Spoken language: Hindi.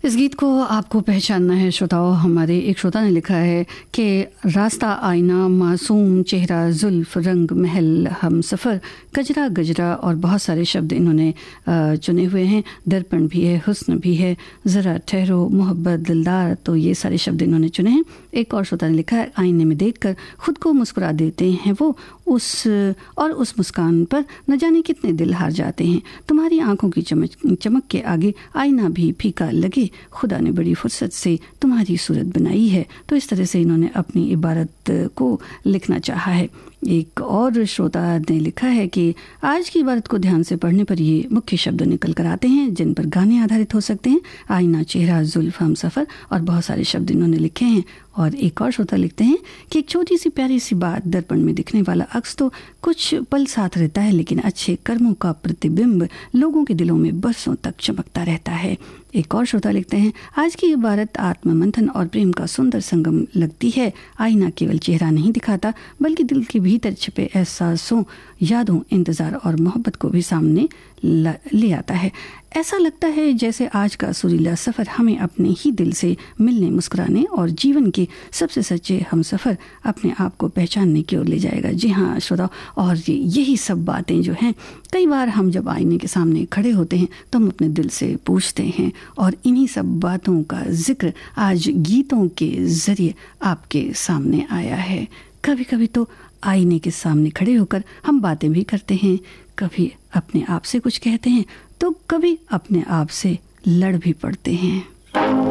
इस गीत को आपको पहचानना है श्रोताओं। हमारे एक श्रोता ने लिखा है कि रास्ता आईना, मासूम चेहरा, जुल्फ, रंग महल, हम सफ़र, गजरा गजरा और बहुत सारे शब्द इन्होंने चुने हुए हैं। दर्पण भी है, हुस्न भी है, ज़रा ठहरो, मोहब्बत, दिलदार, तो ये सारे शब्द इन्होंने चुने हैं। एक और श्रोता ने लिखा है, आईने में देखकर खुद को मुस्कुरा देते हैं वो, उस मुस्कान पर न जाने कितने दिल हार जाते हैं। तुम्हारी आंखों की चमक के आगे आईना भी फीका लगे, खुदा ने बड़ी फुर्सत से तुम्हारी सूरत बनाई है। तो इस तरह से इन्होंने अपनी इबारत को लिखना चाहा है। एक और श्रोता ने लिखा है कि आज की इबारत को ध्यान से पढ़ने पर ये मुख्य शब्द निकल कर आते हैं जिन पर गाने आधारित हो सकते हैं। आईना, चेहरा, जुल्फ, हम सफ़र और बहुत सारे शब्द इन्होंने लिखे हैं। और एक और श्रोता लिखते हैं कि एक छोटी सी प्यारी सी बात, दर्पण में दिखने वाला अक्स तो कुछ पल साथ रहता है, लेकिन अच्छे कर्मों का प्रतिबिंब लोगों के दिलों में बरसों तक चमकता रहता है। एक और श्रोता लिखते हैं, आज की इबारत आत्ममंथन और प्रेम का सुंदर संगम लगती है। आईना केवल चेहरा नहीं दिखाता, बल्कि दिल के भीतर छिपे एहसासों, यादों, इंतज़ार और मोहब्बत को भी सामने ले आता है। ऐसा लगता है जैसे आज का सुरीला सफ़र हमें अपने ही दिल से मिलने, मुस्कुराने और जीवन के सबसे सच्चे हम सफ़र अपने आप को पहचानने की ओर ले जाएगा। जी हाँ श्रोता, और यही सब बातें जो हैं, कई बार हम जब आईने के सामने खड़े होते हैं तो हम अपने दिल से पूछते हैं, और इन्हीं सब बातों का जिक्र आज गीतों के ज़रिए आपके सामने आया है। कभी कभी तो आईने के सामने खड़े होकर हम बातें भी करते हैं, कभी अपने आप से कुछ कहते हैं, तो कभी अपने आप से लड़ भी पड़ते हैं।